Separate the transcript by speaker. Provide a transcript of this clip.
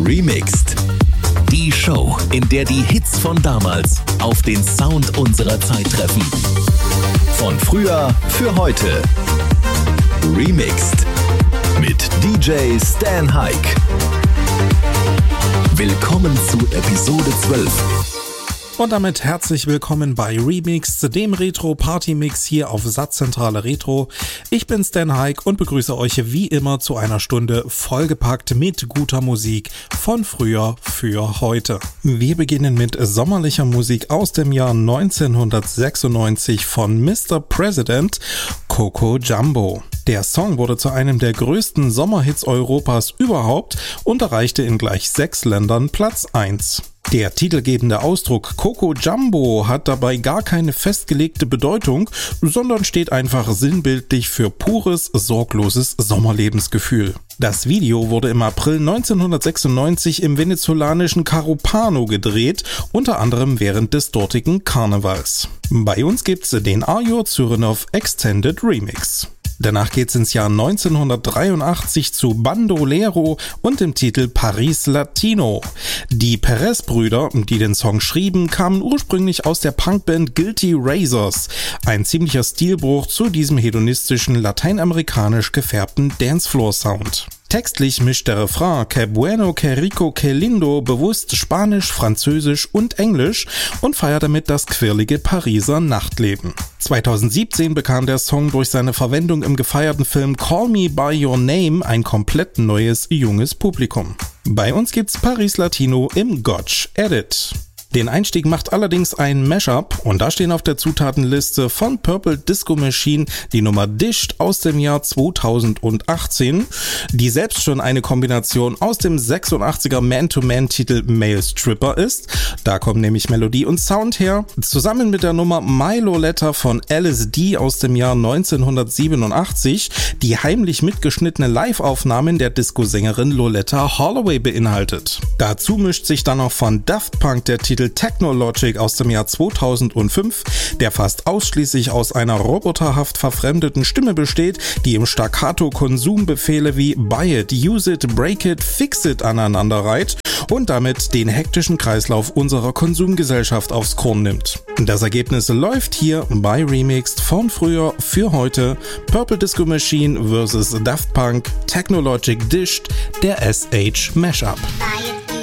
Speaker 1: Remixed. Die Show, in der die Hits von damals auf den Sound unserer Zeit treffen. Von früher für heute. Remixed mit DJ Stan Hike. Willkommen zu Episode 12.
Speaker 2: Und damit herzlich willkommen bei Remixed, dem Retro-Party-Mix hier auf Satzzentrale Retro. Ich bin Stan Hike und begrüße euch wie immer zu einer Stunde vollgepackt mit guter Musik von früher für heute. Wir beginnen mit sommerlicher Musik aus dem Jahr 1996 von Mr. President, Coco Jumbo. Der Song wurde zu einem der größten Sommerhits Europas überhaupt und erreichte in gleich 6 Ländern Platz 1. Der titelgebende Ausdruck Coco Jumbo hat dabei gar keine festgelegte Bedeutung, sondern steht einfach sinnbildlich für pures, sorgloses Sommerlebensgefühl. Das Video wurde im April 1996 im venezolanischen Carúpano gedreht, unter anderem während des dortigen Karnevals. Bei uns gibt's den Arjo Cyrinov Extended Remix. Danach geht's ins Jahr 1983 zu Bandolero und dem Titel Paris Latino. Die Perez-Brüder, die den Song schrieben, kamen ursprünglich aus der Punkband Guilty Razors. Ein ziemlicher Stilbruch zu diesem hedonistischen, lateinamerikanisch gefärbten Dancefloor-Sound. Textlich mischt der Refrain Que bueno, que rico, que lindo bewusst Spanisch, Französisch und Englisch und feiert damit das quirlige Pariser Nachtleben. 2017 bekam der Song durch seine Verwendung im gefeierten Film Call Me By Your Name ein komplett neues, junges Publikum. Bei uns gibt's Paris Latino im Gotch Edit. Den Einstieg macht allerdings ein Mashup und da stehen auf der Zutatenliste von Purple Disco Machine die Nummer Dished aus dem Jahr 2018, die selbst schon eine Kombination aus dem 86er Man-to-Man-Titel Male Stripper ist. Da kommen nämlich Melodie und Sound her, zusammen mit der Nummer My Loletta von LSD aus dem Jahr 1987, die heimlich mitgeschnittene Live-Aufnahmen der Disco-Sängerin Loletta Holloway beinhaltet. Dazu mischt sich dann noch von Daft Punk der Titel Technologic aus dem Jahr 2005, der fast ausschließlich aus einer roboterhaft verfremdeten Stimme besteht, die im Staccato Konsumbefehle wie Buy it, Use it, Break it, Fix it aneinanderreiht und damit den hektischen Kreislauf unserer Konsumgesellschaft aufs Korn nimmt. Das Ergebnis läuft hier bei Remixed von früher für heute. Purple Disco Machine vs. Daft Punk, Technologic Dished, der SH Mashup.